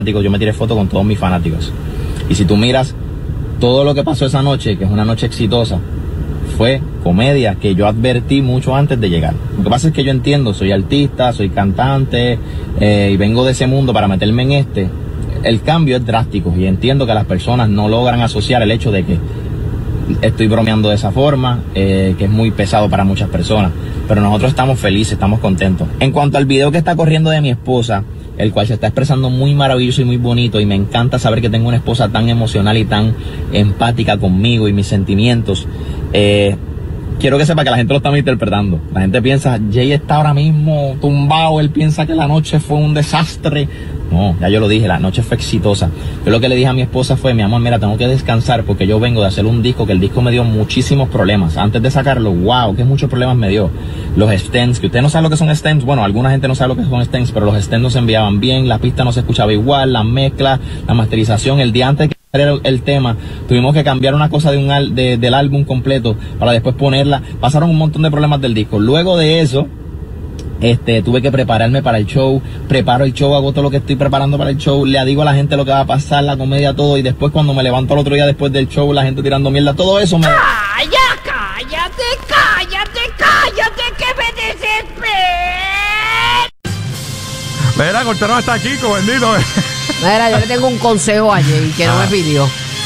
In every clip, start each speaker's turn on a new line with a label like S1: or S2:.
S1: Yo me tiré foto con todos mis fanáticos. Y si tú miras todo lo que pasó esa noche, que es una noche exitosa, fue comedia que yo advertí mucho antes de llegar. Lo que pasa es que yo entiendo, soy artista, soy cantante y vengo de ese mundo para meterme en este. El cambio es drástico y entiendo que las personas no logran asociar el hecho de que estoy bromeando de esa forma, que es muy pesado para muchas personas. Pero nosotros estamos felices, estamos contentos. En cuanto al video que está corriendo de mi esposa, el cual se está expresando muy maravilloso y muy bonito, y me encanta saber que tengo una esposa tan emocional y tan empática conmigo y mis sentimientos. Quiero que sepa que la gente lo está interpretando. La gente piensa, Jay está ahora mismo tumbado, él piensa que la noche fue un desastre. No, ya yo lo dije, la noche fue exitosa. Yo lo que le dije a mi esposa fue, mi amor, mira, tengo que descansar porque yo vengo de hacer un disco, que el disco me dio muchísimos problemas. Antes de sacarlo, wow, que muchos problemas me dio. Los stems, que usted no sabe lo que son stems, bueno, alguna gente no sabe lo que son stems, pero los stems no se enviaban bien, la pista no se escuchaba igual, la mezcla, la masterización, el día antes que el tema, tuvimos que cambiar una cosa del álbum completo para después ponerla. Pasaron un montón de problemas del disco. Luego de eso, tuve que prepararme para el show, preparo el show, hago todo lo que estoy preparando para el show, le digo a la gente lo que va a pasar, la comedia, todo, y después cuando me levanto al otro día después del show, la gente tirando mierda, todo eso me...
S2: ¡Cállate, que me desespero!
S3: Mira, Cortero está aquí, bendito.
S4: Mira, yo le tengo un consejo a Jay que no me pidió.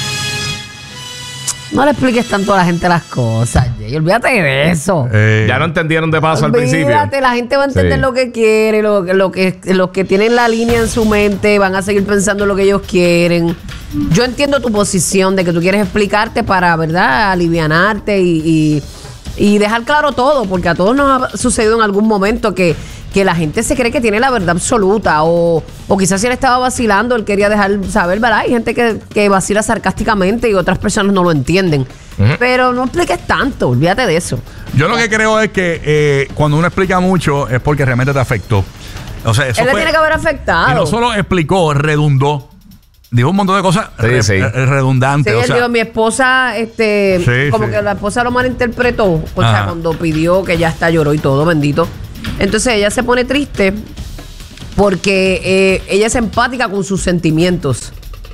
S4: No le expliques tanto a la gente las cosas, Jay. Olvídate de eso.
S5: Ya no entendieron de paso al principio.
S4: Olvídate, la gente va a entender lo que quiere, los que tienen la línea en su mente van a seguir pensando lo que ellos quieren. Yo entiendo tu posición de que tú quieres explicarte para, ¿verdad?, alivianarte y dejar claro todo, porque a todos nos ha sucedido en algún momento que la gente se cree que tiene la verdad absoluta, o quizás si él estaba vacilando, él quería dejar saber, ¿verdad? Hay gente que vacila sarcásticamente y otras personas no lo entienden. Pero no expliques tanto, olvídate de eso.
S3: Yo lo que creo es que cuando uno explica mucho es porque realmente te afectó. O sea, eso
S4: él le tiene que haber afectado.
S3: Y no solo explicó, redundó. Dijo un montón de cosas redundantes.
S4: Sí, él dijo, mi esposa, como que la esposa lo malinterpretó. O sea, cuando pidió, que ya está, lloró y todo, bendito. Entonces ella se pone triste porque ella es empática con sus sentimientos.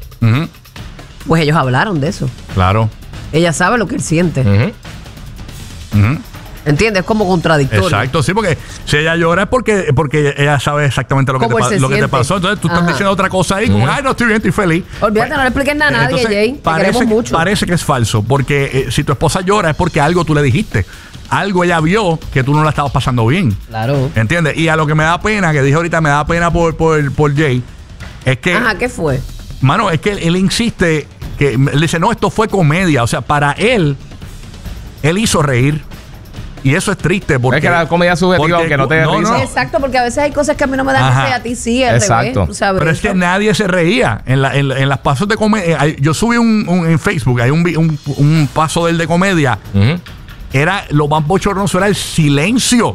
S4: Pues ellos hablaron de eso.
S3: Claro.
S4: Ella sabe lo que él siente. ¿Entiendes? Es como contradictorio.
S3: Exacto, sí, porque si ella llora es porque ella sabe exactamente lo que te pasó. Entonces tú estás diciendo otra cosa ahí, como, ay, no estoy bien, estoy feliz.
S4: Olvídate, no le expliques nada a nadie, Jay. Te queremos mucho.
S3: Parece que es falso, porque si tu esposa llora es porque algo tú le dijiste. Algo ella vio que tú no la estabas pasando bien.
S4: Claro.
S3: ¿Entiendes? Y a lo que me da pena, que dije ahorita, me da pena por Jay, es que...
S4: Ajá, ¿qué fue?
S3: Mano, es que él insiste, que él dice, no, esto fue comedia. O sea, para él hizo reír. Y eso es triste porque...
S5: Es que la comedia subjetiva, aunque no te dé risa.
S4: No. Exacto, porque a veces hay cosas que a mí no me dan risa y a ti sí, al revés, tú sabes.
S3: Pero es que nadie se reía. En las pasos de comedia... Yo subí en Facebook, hay un paso del de comedia. Era lo más bochornoso, era el silencio.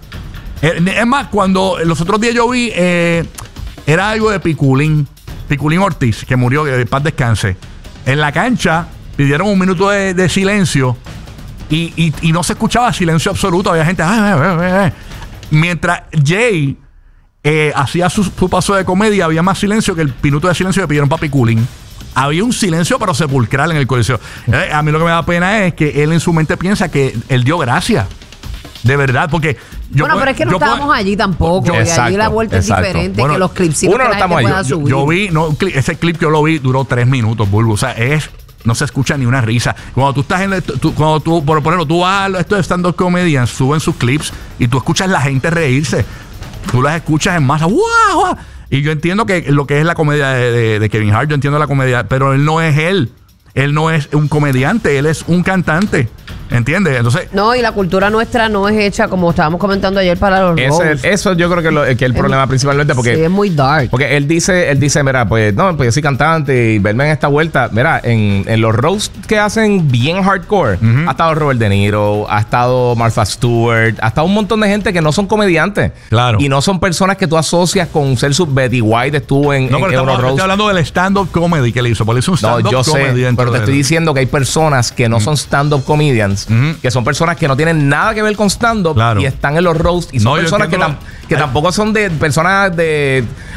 S3: Es más, cuando los otros días yo vi... era algo de Piculín Ortiz, que murió, que paz descanse. En la cancha pidieron un minuto de silencio. Y no se escuchaba silencio absoluto. Había gente... Mientras Jay hacía su paso de comedia, había más silencio que el minuto de silencio que pidieron para Piculín. Había un silencio pero sepulcral en el coliseo. A mí lo que me da pena es que él en su mente piensa que él dio gracia. De verdad, porque...
S4: pero es que no estábamos allí tampoco. Allí la vuelta es diferente, que los clipsitos que la gente pueda subir.
S3: Yo vi... ese clip yo lo vi, duró 3 minutos, Bulbo. O sea, no se escucha ni una risa. Cuando tú estás cuando tú, por ejemplo, tú vas a estos stand-up comedians, suben sus clips y tú escuchas la gente reírse. Tú las escuchas en masa. ¡Wow! Y yo entiendo que lo que es la comedia de Kevin Hart, yo entiendo la comedia, pero él no es él. Él no es un comediante, él es un cantante. ¿Entiendes? Entonces... No,
S4: y la cultura nuestra no es hecha, como estábamos comentando ayer, para los roasts.
S5: Eso yo creo que es el problema principalmente, porque...
S4: Sí, es muy dark.
S5: Porque él dice, mira, pues yo soy cantante y verme en esta vuelta. Mira, en los roasts que hacen bien hardcore, ha estado Robert De Niro, ha estado Martha Stewart, ha estado un montón de gente que no son comediantes.
S3: Claro.
S5: Y no son personas que tú asocias con ser su... Betty White estuvo en unos roasts.
S3: Estoy hablando del stand-up comedy que le hizo, porque él hizo un stand-up comedy.
S5: No, yo sé, pero te estoy diciendo que hay personas que no son stand-up comedians, que son personas que no tienen nada que ver con stand-up y están en los roasts y son personas que tampoco son de personas de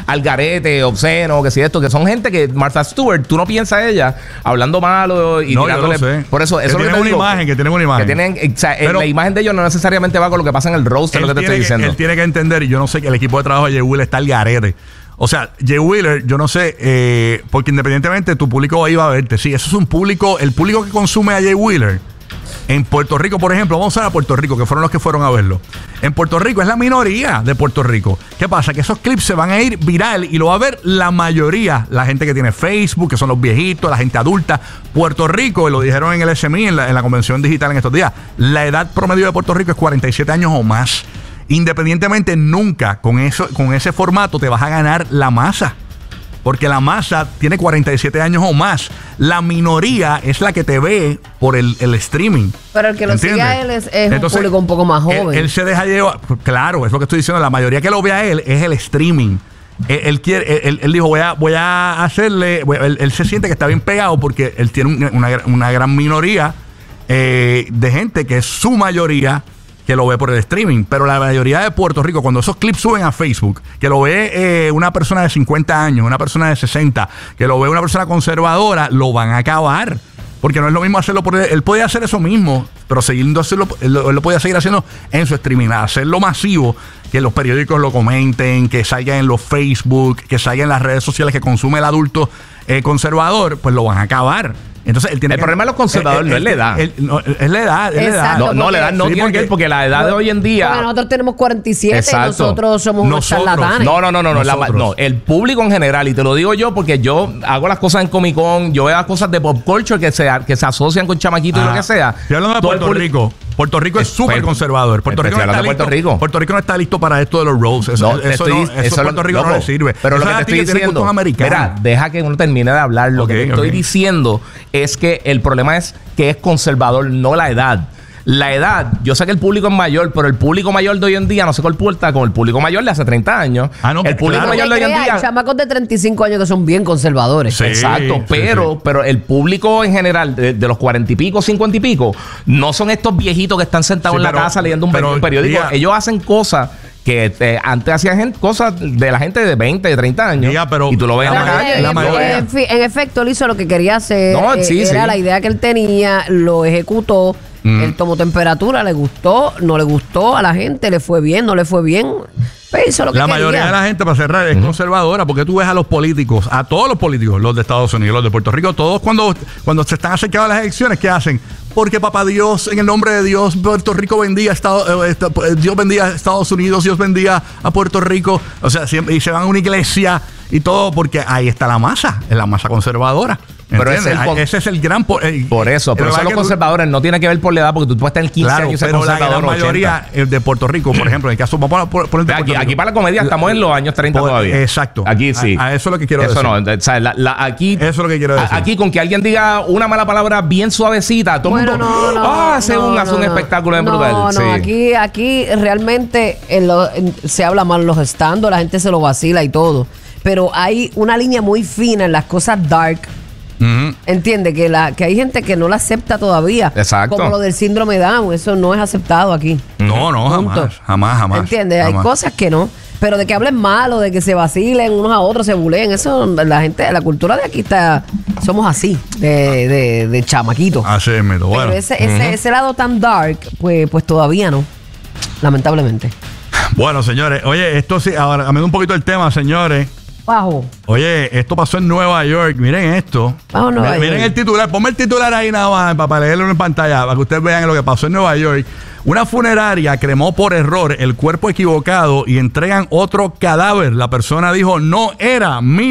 S5: al garete, obsceno, que si esto, que son gente que Martha Stewart, tú no piensas ella hablando malo y
S3: No,
S5: tirándole.
S3: yo lo sé.
S5: Por eso,
S3: Que
S5: eso es lo
S3: tienen
S5: que te
S3: una
S5: digo,
S3: imagen, que tienen una imagen.
S5: que tienen, o sea,
S3: Pero-
S5: la imagen de ellos no necesariamente va con lo que pasa en el roast, es lo que te estoy diciendo.
S3: Él tiene que entender, y yo no sé que el equipo de trabajo de Jay Wheeler está al garete. O sea, Jay Wheeler, yo no sé, porque independientemente tu público ahí va a verte. Sí, eso es un público, el público que consume a Jay Wheeler. En Puerto Rico, por ejemplo, vamos a ver a Puerto Rico, que fueron los que fueron a verlo. En Puerto Rico es la minoría de Puerto Rico. ¿Qué pasa? Que esos clips se van a ir viral y lo va a ver la mayoría. La gente que tiene Facebook, que son los viejitos, la gente adulta. Puerto Rico, y lo dijeron en el SMI, en la convención digital en estos días, la edad promedio de Puerto Rico es 47 años o más. Independientemente, nunca con ese formato te vas a ganar la masa. Porque la masa tiene 47 años o más. La minoría es la que te ve por el streaming.
S4: Pero el que lo
S3: ¿Entiendes?
S4: sigue a él es
S3: Entonces,
S4: un público un poco más joven.
S3: Él se deja llevar. Claro, es lo que estoy diciendo. La mayoría que lo ve a él es el streaming. Él dijo, voy a hacerle. Él se siente que está bien pegado porque él tiene una gran minoría de gente que es su mayoría que lo ve por el streaming. Pero la mayoría de Puerto Rico, cuando esos clips suben a Facebook, que lo ve una persona de 50 años, una persona de 60, que lo ve una persona conservadora, lo van a acabar. Porque no es lo mismo hacerlo por él. Él podía hacer eso mismo, pero siguiendo hacerlo, él lo podía seguir haciendo en su streaming, hacerlo masivo, que los periódicos lo comenten, que salga en los Facebook, que salga en las redes sociales que consume el adulto conservador, pues lo van a acabar. Entonces él tiene
S5: El problema de los conservadores no es la edad.
S3: Es la edad, es la edad.
S4: Exacto.
S5: No, la edad no
S3: Sí,
S5: tiene que ver porque la edad de hoy en día.
S4: Porque nosotros tenemos 47
S5: Exacto.
S4: y nosotros somos unos
S3: Nosotros.
S4: charlatanes.
S5: No,
S3: Nosotros.
S5: no, el público en general, y te lo digo yo porque yo hago las cosas en Comic Con, yo veo las cosas de pop culture que se asocian con chamaquitos y lo que sea.
S3: Estoy hablando de
S5: Todo el
S3: Puerto Rico. Puerto Rico es súper conservador. Puerto Rico, no
S5: estoy
S3: está
S5: hablando de
S3: listo,
S5: Puerto Rico.
S3: Puerto Rico no está listo para esto de los roasts. Eso,
S5: No, te
S3: eso,
S5: estoy-
S3: no, eso
S5: eso
S3: Puerto Rico
S5: loco,
S3: no le sirve.
S5: Pero
S3: Eso
S5: lo que
S3: es
S5: te
S3: a ti
S5: estoy
S3: tienes
S5: diciendo,
S3: gustos americanos.
S5: mira, deja que uno termine de hablar. Lo
S3: Ok,
S5: que te estoy
S3: ok.
S5: diciendo es que el problema es que es conservador, no la edad. La edad, yo sé que el público es mayor, pero el público mayor de hoy en día no se comporta como el público mayor de hace 30 años.
S3: Ah, no,
S5: el público
S3: claro.
S5: mayor de hoy en
S4: Hay
S5: día.
S4: chamacos de 35 años que son bien conservadores.
S3: Sí.
S5: Exacto, pero el público en general, de los 40 y pico, 50 y pico, no son estos viejitos que están sentados
S3: Sí,
S5: en la
S3: pero-
S5: casa leyendo un
S3: pero,
S5: periódico.
S3: diga-
S5: Ellos hacen cosas que antes hacían cosas de la gente de 20, de 30 años.
S3: Diga, pero-
S5: y tú lo ves en la
S3: La
S5: calle.
S3: mayoría- la mayoría.
S4: En efecto, él hizo lo que quería hacer.
S5: No, sí,
S4: era
S5: sí.
S4: la idea que él tenía, lo ejecutó. Él tomó temperatura, le gustó, no le gustó a la gente, le fue bien, no le fue bien. Pues hizo lo que
S3: La
S4: quería.
S3: mayoría de la gente, para cerrar, es conservadora, porque tú ves a los políticos, a todos los políticos, los de Estados Unidos, los de Puerto Rico, todos cuando se están acercando a las elecciones, ¿qué hacen? Porque papá Dios, en el nombre de Dios, Puerto Rico bendiga Dios bendiga a Estados Unidos, Dios bendiga a Puerto Rico, o sea, siempre, y se van a una iglesia y todo, porque ahí está la masa, es la masa conservadora.
S5: Pero
S3: ¿Entiendes? Ese es el gran...
S5: Por eso
S3: el
S5: los
S3: que-
S5: conservadores no tiene que ver por la edad, porque tú puedes tener 15
S3: Claro,
S5: años y ser
S3: pero la
S5: conservador.
S3: gran
S5: 80.
S3: mayoría de Puerto Rico, por ejemplo, en el caso, vamos a ponerte
S5: Aquí para la comedia estamos en los años 30 todavía.
S3: Exacto.
S5: Aquí sí.
S3: A eso es lo que quiero
S5: eso
S3: decir.
S5: no, o sea, aquí,
S3: Eso es lo que quiero decir.
S5: Aquí con que alguien diga una mala palabra bien suavecita, todo el
S4: Bueno,
S5: mundo hace un espectáculo en brutal.
S4: No,
S5: Sí.
S4: aquí realmente se habla mal los stands, la gente se lo vacila y todo. Pero hay una línea muy fina en las cosas dark.
S3: Ujú.
S4: Entiende que hay gente que no la acepta todavía.
S5: Exacto.
S4: Como lo del síndrome Down, eso no es aceptado aquí.
S3: No,
S4: Punto.
S3: jamás.
S4: ¿Entiendes? Hay
S3: jamás.
S4: cosas que no. Pero de que hablen mal o de que se vacilen unos a otros, se buleen, eso la gente, la cultura de aquí está, somos así, de chamaquitos.
S3: Así es, mito. Bueno.
S4: Pero ese lado tan dark, pues todavía no. Lamentablemente.
S3: Bueno, señores, oye, esto sí, ahora cambiando un poquito el tema, señores.
S4: Bajo.
S3: Oye, esto pasó en Nueva York. Miren esto.
S4: Vamos a Nueva
S3: Miren
S4: York.
S3: el titular. Ponme el titular ahí nada más para leerlo en pantalla, para que ustedes vean lo que pasó en Nueva York. Una funeraria cremó por error el cuerpo equivocado y entregan otro cadáver. La persona dijo, no era mi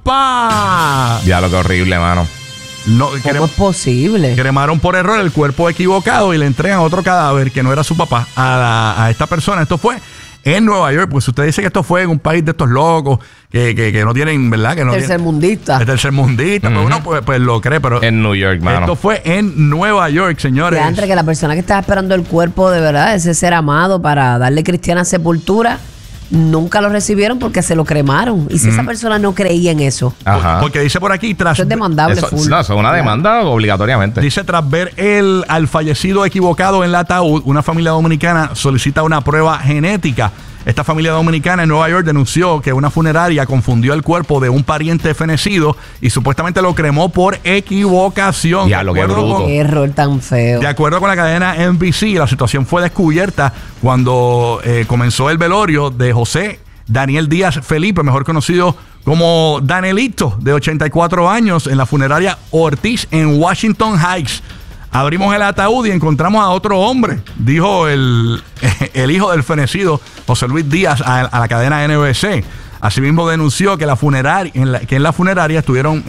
S3: papá.
S5: Ya lo que horrible, mano.
S3: No,
S4: ¿Cómo es posible?
S3: cremaron por error el cuerpo equivocado y le entregan otro cadáver que no era su papá a esta persona. Esto fue en Nueva York. Pues usted dice que esto fue en un país de estos locos que no tienen, ¿verdad? Que no
S4: Tercermundista.
S3: es tercermundista. Pues uno pues lo cree, pero
S5: En New York, mano.
S3: esto fue en Nueva York, señores.
S4: Ya entre que la persona que estaba esperando el cuerpo de verdad, ese ser amado para darle cristiana sepultura, nunca lo recibieron porque se lo cremaron. Y si esa persona no creía en eso,
S5: Ajá.
S3: Porque dice por aquí, tras
S4: eso es demandable
S5: Eso,
S4: full.
S5: no, eso es una demanda obligatoriamente.
S3: Dice, tras ver al fallecido equivocado en el ataúd, una familia dominicana solicita una prueba genética. Esta familia dominicana en Nueva York denunció que una funeraria confundió el cuerpo de un pariente fenecido y supuestamente lo cremó por equivocación.
S5: Diablo, qué bruto.
S4: Qué error tan feo.
S3: De acuerdo con la cadena NBC, la situación fue descubierta cuando comenzó el velorio de José Daniel Díaz Felipe, mejor conocido como Danielito, de 84 años, en la funeraria Ortiz en Washington Heights. Abrimos el ataúd y encontramos a otro hombre, dijo el hijo del fenecido, José Luis Díaz, a la cadena NBC. Asimismo denunció que en la funeraria estuvieron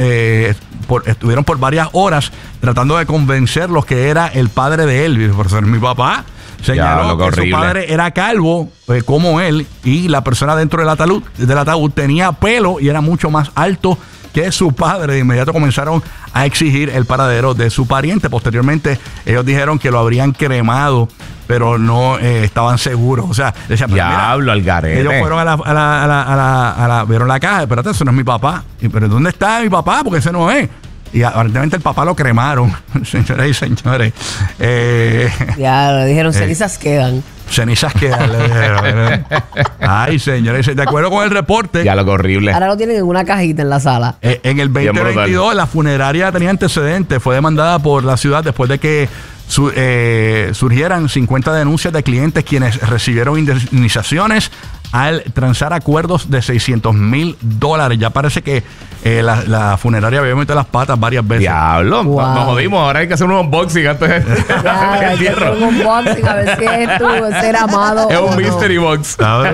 S3: por varias horas tratando de convencerlos que era el padre de él. Por ser mi papá, señaló que su padre era calvo como él, y la persona dentro del ataúd tenía pelo y era mucho más alto que su padre. De inmediato comenzaron a exigir el paradero de su pariente. Posteriormente ellos dijeron que lo habrían cremado, pero no estaban seguros. O sea, decían,
S5: diablo, al garete.
S3: Ellos fueron vieron la caja. Espérate, ese no es mi papá. Pero ¿dónde está mi papá? Porque ese no es. Y aparentemente el papá lo cremaron, señoras y señores.
S4: Ya, le dijeron, cenizas quedan.
S3: Cenizas quedan, le dijeron. Ay, señores, de acuerdo con el reporte.
S5: Ya, lo que horrible.
S4: Ahora lo tienen en una cajita en la sala.
S3: En el 2022, la funeraria tenía antecedentes. Fue demandada por la ciudad después de que surgieran 50 denuncias de clientes quienes recibieron indemnizaciones al transar acuerdos de $600,000. Ya parece que la funeraria había metido las patas varias veces.
S5: Diablo,
S4: Wow.
S5: nos jodimos. Ahora hay que hacer un unboxing antes de
S4: Hay que hacer un unboxing a ver si es tu ser amado.
S5: Es
S4: o
S5: un
S4: no.
S5: mystery box.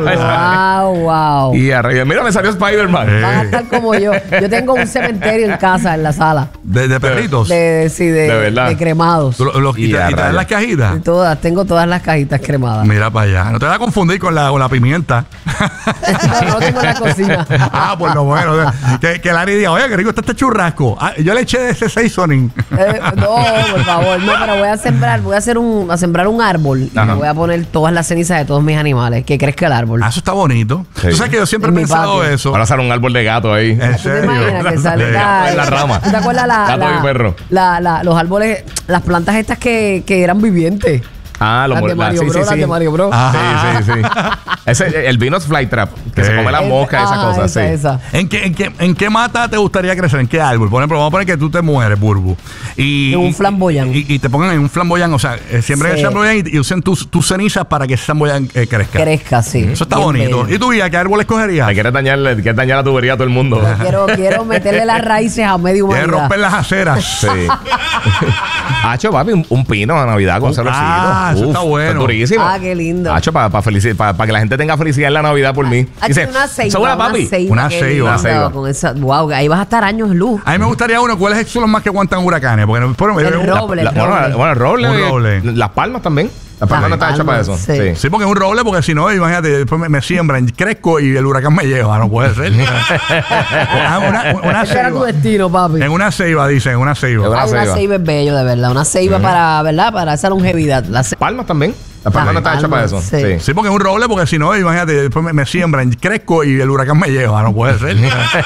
S4: Wow.
S5: Y arriba, mira, me salió Spider-Man.
S4: Van a estar como yo. Yo tengo un cementerio en casa, en la sala.
S3: De perritos.
S4: De
S5: verdad.
S4: de cremados.
S3: ¿Y te traen las cajitas?
S4: Tengo todas las cajitas cremadas.
S3: Mira para allá. No te vas a confundir con la pimienta.
S4: No tengo en la cocina.
S3: Por lo bueno. Que Larry diga, oye, qué rico está este churrasco. Yo le eché de ese seasoning.
S4: No, por favor. No, pero voy a sembrar un árbol. Y
S5: Ajá.
S4: le voy a poner todas las cenizas de todos mis animales. Que crezca el árbol.
S3: Eso está bonito.
S5: Sí.
S3: Tú sabes que yo siempre he
S4: En mi
S3: pensado
S4: patio.
S3: eso.
S5: Ahora sale un árbol de gato ahí.
S3: En
S4: ¿Tú te
S3: serio.
S4: imaginas que salga
S5: En la rama.
S4: ¿Tú te acuerdas
S5: Gato y perro.
S4: los árboles, las plantas estas que eran vivientes?
S5: Ah,
S4: Las de Mario Bros, las de Mario Bros.
S3: Ajá.
S5: Sí. El Venus Flytrap, que se come las moscas, esas cosas, sí.
S4: Esa.
S3: ¿En qué mata te gustaría crecer? ¿En qué árbol? Por ejemplo, vamos a poner que tú te mueres, Burbu.
S4: En un flamboyán.
S3: Y te pongan en un flamboyán. O sea, siempre en el flamboyán y usen tus cenizas para que ese flamboyán crezca.
S4: Crezca, sí.
S3: Eso está
S4: Bien
S3: bonito.
S4: bello.
S3: ¿Y tú, Vía, qué árbol escogerías?
S5: Le quieres dañar la tubería a todo el mundo.
S4: Quiero meterle las raíces a medio
S3: Quieres
S4: humanidad.
S3: romper las aceras.
S5: Sí. Hacho, papi, un pino a Navidad con celorcitos.
S3: Eso está bueno.
S5: Durísimo.
S4: Ah, qué lindo.
S5: Hacho, para que la gente tenga felicidad en la Navidad por mí.
S4: Dice, una ceiba.
S5: ¿Segura, papi?
S3: Una
S4: qué
S3: ceiba.
S4: lindo,
S5: Una ceiba.
S4: Con esa, wow, ahí vas a estar años luz.
S3: A mí me gustaría uno. ¿Cuáles son los más que aguantan huracanes? Porque
S4: El roble.
S5: Bueno, el roble.
S3: Un roble.
S5: Las palmas también. Las palmas no están hechas para eso.
S4: Sí.
S5: Sí.
S3: Sí, porque es un roble, porque si no, imagínate, después me siembran, crezco y el huracán me lleva. No puede ser. una
S4: Ese era tu
S3: ceiba.
S4: destino, papi.
S3: En una ceiba, dicen, en una ceiba.
S5: Una
S4: Ay, una
S5: ceiba.
S4: ceiba es bello, de verdad. Una ceiba para, ¿verdad? Para esa longevidad. La
S5: Palmas también. Las palmas no están hechas para eso.
S4: Sí.
S5: Sí.
S3: Sí, porque es un roble, porque si no, imagínate, después me siembran, crezco y el huracán me lleva. No puede ser.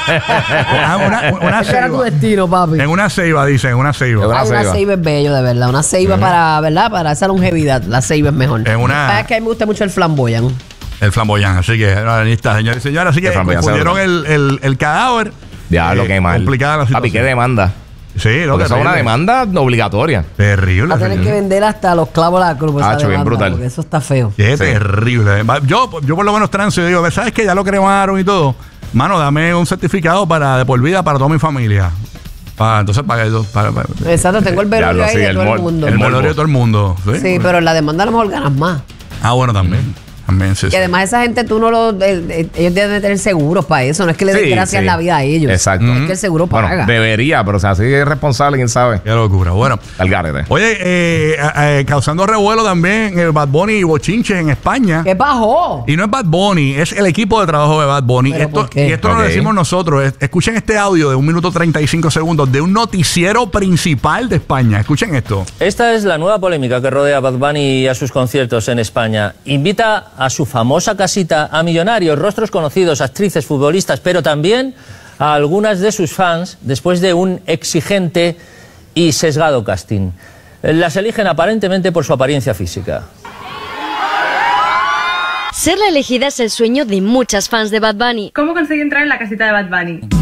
S3: Una
S4: Ese era tu
S3: ceiba.
S4: destino, papi.
S3: En una ceiba, dicen, en una ceiba.
S5: Una
S4: Ay, una
S5: ceiba.
S4: ceiba es bello, de verdad. Una ceiba para, ¿verdad? Para esa longevidad. La ceiba es mejor.
S3: En una-
S4: Es que a mí me gusta mucho el flamboyán.
S3: El flamboyán. Así que, ahí está, señores y señores. Así que
S5: El flamboyán,
S3: confundieron
S5: seguro.
S3: el cadáver.
S5: Diablo, qué mal.
S3: Complicada la situación.
S5: Papi, qué demanda.
S3: Sí, no,
S5: Porque eso es una demanda obligatoria.
S3: Terrible.
S4: Va a tener que
S3: señor.
S4: vender hasta los clavos de la cruz. esa
S5: Hacho, bien
S4: demanda,
S5: brutal.
S4: Porque eso está feo.
S3: Qué
S5: Sí.
S3: terrible. Yo por lo menos transo y digo, ¿sabes qué? Ya lo cremaron y todo. Mano, dame un certificado de por vida para toda mi familia. Entonces, para
S4: Exacto, tengo el velorio
S5: Diablo,
S4: ahí
S5: sí,
S4: de
S5: el
S4: todo el
S5: mol-
S4: mundo.
S3: el
S5: morbo.
S3: velorio de todo el mundo.
S4: Sí, pero en la demanda a lo mejor ganas más.
S3: Bueno, también. También, sí.
S4: Y además esa gente tú no lo... ellos deben tener seguros para eso. No es que le den
S5: Sí,
S4: gracias
S5: sí.
S4: la vida a ellos.
S5: Exacto.
S4: Es que el seguro paga.
S5: Bueno, debería, pero o sea, así es responsable, quién sabe.
S3: Qué locura. Bueno.
S5: Al garete.
S3: Oye, causando revuelo también Bad Bunny y bochinches en España.
S4: ¿Qué bajó?
S3: Y no es Bad Bunny, es el equipo de trabajo de Bad Bunny.
S4: ¿Pero por qué?
S3: Y esto no lo
S5: Ok.
S3: decimos nosotros. Escuchen este audio de 1 minuto 35 segundos de un noticiero principal de España. Escuchen esto.
S6: Esta es la nueva polémica que rodea a Bad Bunny y a sus conciertos en España. Invita a su famosa casita a millonarios, rostros conocidos, actrices, futbolistas, pero también a algunas de sus fans después de un exigente y sesgado casting. Las eligen aparentemente por su apariencia física.
S7: Ser la elegida es el sueño de muchas fans de Bad Bunny.
S8: ¿Cómo conseguí entrar en la casita de Bad Bunny?